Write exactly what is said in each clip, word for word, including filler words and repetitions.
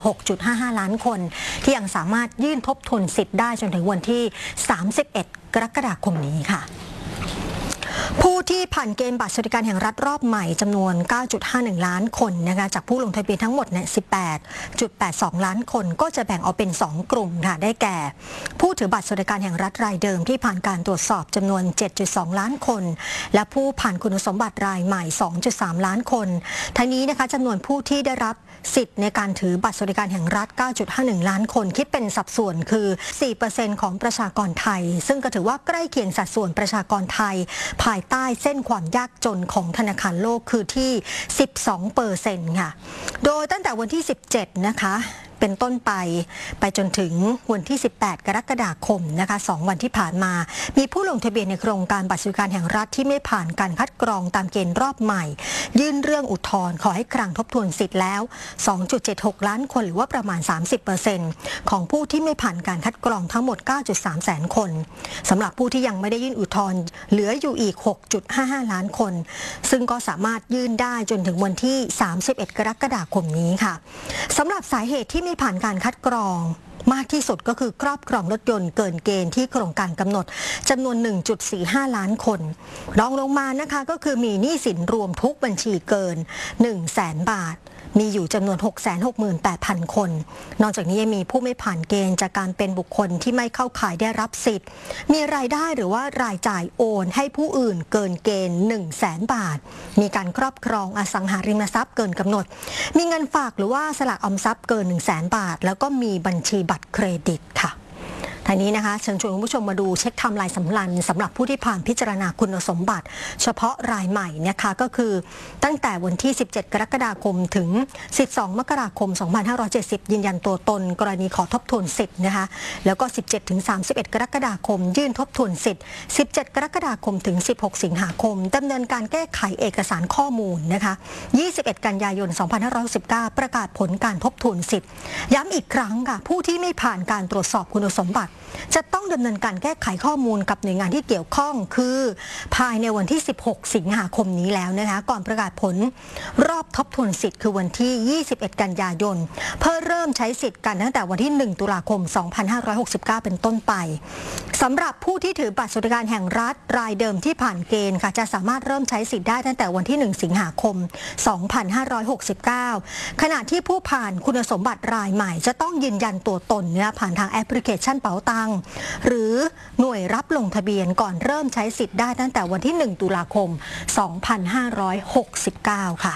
หกจุดห้าห้า ล้านคนที่ยังสามารถยื่นทบทวนสิทธิ์ได้จนถึงวันที่สามสิบเอ็ดกรกฎาคมนี้ค่ะผู้ที่ผ่านเกณฑ์บัตรสวัสดิการแห่งรัฐรอบใหม่จำนวน เก้าจุดห้าหนึ่ง ล้านคนนะคะจากผู้ลงทะเบียนทั้งหมดเนี่ย สิบแปดจุดแปดสอง ล้านคนก็จะแบ่งออกเป็น สอง กลุ่มค่ะได้แก่ผู้ถือบัตรสวัสดิการแห่งรัฐรายเดิมที่ผ่านการตรวจสอบจำนวน เจ็ดจุดสอง ล้านคนและผู้ผ่านคุณสมบัติรายใหม่ สองจุดสาม ล้านคนทั้งนี้นะคะจำนวนผู้ที่ได้รับสิทธิ์ในการถือบัตรสวัสดิการแห่งรัฐ เก้าจุดห้าหนึ่ง ล้านคนคิดเป็นสัดส่วนคือ สี่เปอร์เซ็นต์ ของประชากรไทยซึ่งก็ถือว่าใกล้เคียงสัดส่วนประชากรไทยภายใต้เส้นความยากจนของธนาคารโลกคือที่ สิบสองเปอร์เซ็นต์ ค่ะโดยตั้งแต่วันที่ สิบเจ็ด นะคะเป็นต้นไปไปจนถึงวันที่ สิบแปด กรกฎาคมนะคะสองวันที่ผ่านมามีผู้ลงทะเบียนในโครงการบัตรสวัสดิการแห่งรัฐที่ไม่ผ่านการคัดกรองตามเกณฑ์รอบใหม่ยื่นเรื่องอุทธรณ์ขอให้ครั้งทบทวนสิทธิ์แล้ว สองจุดเจ็ดหก ล้านคนหรือว่าประมาณ สามสิบเปอร์เซ็นต์ ของผู้ที่ไม่ผ่านการคัดกรองทั้งหมด เก้าจุดสาม แสนคนสำหรับผู้ที่ยังไม่ได้ยื่นอุทธรณ์เหลืออยู่อีก หกจุดห้าห้า ล้านคนซึ่งก็สามารถยื่นได้จนถึงวันที่ สามสิบเอ็ด กรกฎาคมนี้ค่ะสำหรับสาเหตุที่ไม่ผ่านการคัดกรองมากที่สุดก็คือครอบครองรถยนต์เกินเกณฑ์ที่โครงการกำหนดจำนวน หนึ่งจุดสี่ห้า ล้านคนรองลงมานะคะก็คือมีหนี้สินรวมทุกบัญชีเกิน หนึ่งแสน บาทมีอยู่จำนวน หกแสนหกหมื่นแปดพัน คนนอกจากนี้ยังมีผู้ไม่ผ่านเกณฑ์จากการเป็นบุคคลที่ไม่เข้าข่ายได้รับสิทธิ์มีรายได้หรือว่ารายจ่ายโอนให้ผู้อื่นเกินเกณฑ์ หนึ่งแสน บาทมีการครอบครองอสังหาริมทรัพย์เกินกำหนดมีเงินฝากหรือว่าสลากออมทรัพย์เกิน หนึ่งแสน บาทแล้วก็มีบัญชีบัตรเครดิตค่ะทีนี้นะคะเชิญชวนคุณผู้ชมมาดูเช็คไทม์ไลน์สำคัญสำหรับผู้ที่ผ่านพิจารณาคุณสมบัติเฉพาะรายใหม่นะคะก็คือตั้งแต่วันที่ สิบเจ็ด กรกฎาคมถึง สิบสอง มกราคม สองพันห้าร้อยเจ็ดสิบ ยืนยันตัวตนกรณีขอทบทวนสิทธิ์นะคะแล้วก็ สิบเจ็ด ถึง สามสิบเอ็ด กรกฎาคมยื่นทบทวนสิทธิ์ สิบเจ็ด กรกฎาคมถึง สิบหก สิงหาคมดำเนินการแก้ไขเอกสารข้อมูลนะคะยี่สิบเอ็ด กันยายน สองพันห้าร้อยหกสิบเก้า ประกาศผลการทบทวนสิทธิ์ย้ำอีกครั้งค่ะผู้ที่ไม่ผ่านการตรวจสอบคุณสมบัติจะต้องดำเนินการแก้ไขข้อมูลกับหน่วยงานที่เกี่ยวข้องคือภายในวันที่ สิบหก สิงหาคมนี้แล้วนะคะก่อนประกาศผลรอบทบทวนสิทธิ์คือวันที่ ยี่สิบเอ็ด กันยายนเพื่อเริ่มใช้สิทธิ์กันตั้งแต่วันที่ หนึ่ง ตุลาคม สองพันห้าร้อยหกสิบเก้า เป็นต้นไปสำหรับผู้ที่ถือบัตรสวัสดิการแห่งรัฐรายเดิมที่ผ่านเกณฑ์ค่ะจะสามารถเริ่มใช้สิทธิ์ได้ตั้งแต่วันที่ หนึ่ง สิงหาคม สองพันห้าร้อยหกสิบเก้า ขณะที่ผู้ผ่านคุณสมบัติรายใหม่จะต้องยืนยันตัวตนเนี่ยผ่านทางแอปพลิเคชันเป๋าตังหรือหน่วยรับลงทะเบียนก่อนเริ่มใช้สิทธิ์ได้ตั้งแต่วันที่ หนึ่ง ตุลาคม สองพันห้าร้อยหกสิบเก้า ค่ะ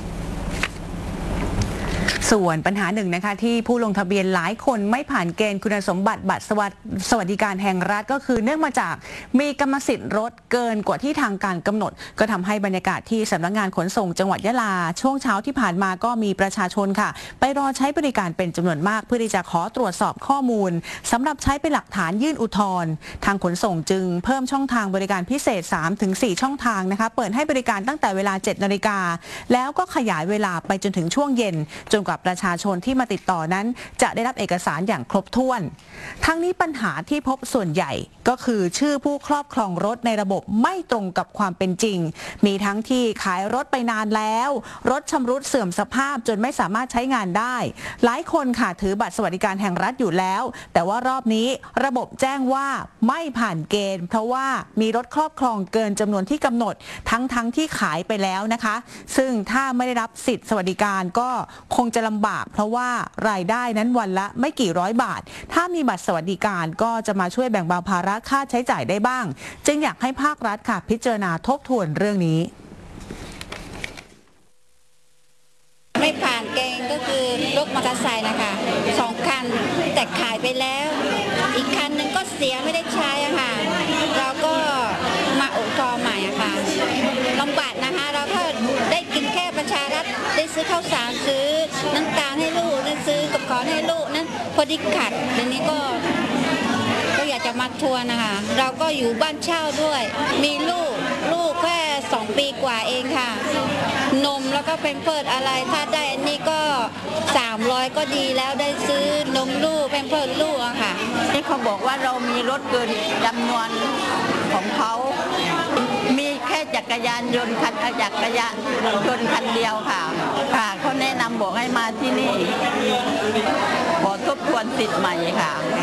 ส่วนปัญหาหนึ่งนะคะที่ผู้ลงทะเบียนหลายคนไม่ผ่านเกณฑ์คุณสมบัติบัตรสวัสดิการแห่งรัฐก็คือเนื่องมาจากมีกรรมสิทธิ์รถเกินกว่าที่ทางการกำหนดก็ทำให้บรรยากาศที่สำนักงานขนส่งจังหวัดยะลาช่วงเช้าที่ผ่านมาก็มีประชาชนค่ะไปรอใช้บริการเป็นจำนวนมากเพื่อที่จะขอตรวจสอบข้อมูลสำหรับใช้เป็นหลักฐานยื่นอุทธรณ์ทางขนส่งจึงเพิ่มช่องทางบริการพิเศษ สามถึงสี่ ช่องทางนะคะเปิดให้บริการตั้งแต่เวลา เจ็ด นาฬิกาแล้วก็ขยายเวลาไปจนถึงช่วงเย็นจนกว่าประชาชนที่มาติดต่อนั้นจะได้รับเอกสารอย่างครบถ้วนทั้งนี้ปัญหาที่พบส่วนใหญ่ก็คือชื่อผู้ครอบครองรถในระบบไม่ตรงกับความเป็นจริงมีทั้งที่ขายรถไปนานแล้วรถชำรุดเสื่อมสภาพจนไม่สามารถใช้งานได้หลายคนค่ะถือบัตรสวัสดิการแห่งรัฐอยู่แล้วแต่ว่ารอบนี้ระบบแจ้งว่าไม่ผ่านเกณฑ์เพราะว่ามีรถครอบครองเกินจำนวนที่กำหนดทั้งทั้งที่ขายไปแล้วนะคะซึ่งถ้าไม่ได้รับสิทธิสวัสดิการก็คงจะลำบากเพราะว่ารายได้นั้นวันละไม่กี่ร้อยบาทถ้ามีบัตรสวัสดิการก็จะมาช่วยแบ่งเบาภาระค่าใช้จ่ายได้บ้างจึงอยากให้ภาครัฐค่ะพิจารณาทบทวนเรื่องนี้ไม่ผ่านเกณฑ์ก็คือรถมอเตอร์ไซค์นะคะสองคันแต่ขายไปแล้วอีกคันหนึ่งก็เสียไม่ได้ใช้อะค่ะเราก็มาอุทธรณ์ใหม่อะค่ะลำบากนะคะเราก็ได้กินแค่ประชารัฐได้ซื้อข้าวสารซื้อน้ำตาลให้ลูกได้ซื้อกับของให้ลูกนั้นพอดีขัดทีนี้ก็ก็อยากจะมาทวนนะคะเราก็อยู่บ้านเช่าด้วยมีลูกลูกแค่สองปีกว่าเองค่ะนมแล้วก็เป็นเพิร์ดอะไรถ้าได้อันนี้ก็สามร้อยก็ดีแล้วได้ซื้อนมลูกเป็นเพิร์ดลูกอะค่ะนี่เขาบอกว่าเรามีรถเกินจำนวนของเขามีแค่จักรยานยนต์คันจักรยานยนต์คันเดียวค่ะค่ะเขาแนะนำบอกให้มาที่นี่ขอทบทวนสิทธิ์ใหม่ค่ะ